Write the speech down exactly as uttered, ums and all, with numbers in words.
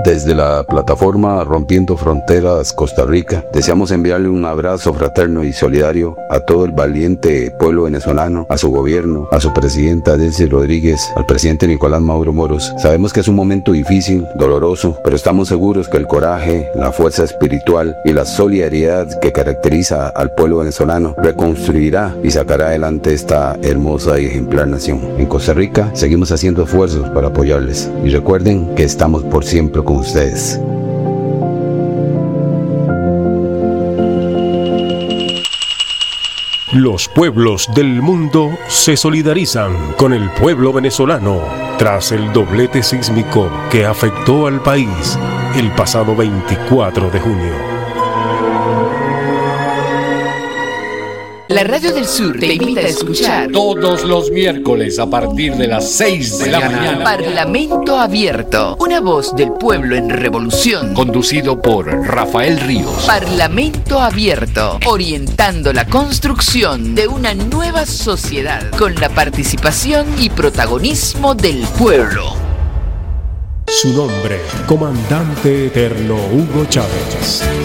Desde la plataforma Rompiendo Fronteras Costa Rica, deseamos enviarle un abrazo fraterno y solidario a todo el valiente pueblo venezolano, a su gobierno, a su presidenta Delcy Rodríguez, al presidente Nicolás Maduro Moros. Sabemos que es un momento difícil, doloroso, pero estamos seguros que el coraje, la fuerza espiritual y la solidaridad que caracteriza al pueblo venezolano reconstruirá y sacará adelante esta hermosa y ejemplar nación. En Costa Rica seguimos haciendo esfuerzos para apoyarles y recuerden que estamos por siempre con ustedes. Los pueblos del mundo se solidarizan con el pueblo venezolano tras el doblete sísmico que afectó al país el pasado veinticuatro de junio. La Radio del Sur te invita a escuchar todos los miércoles a partir de las seis de la mañana Parlamento Abierto, una voz del pueblo en revolución, conducido por Rafael Ríos. Parlamento Abierto, orientando la construcción de una nueva sociedad con la participación y protagonismo del pueblo. Su nombre, Comandante Eterno Hugo Chávez.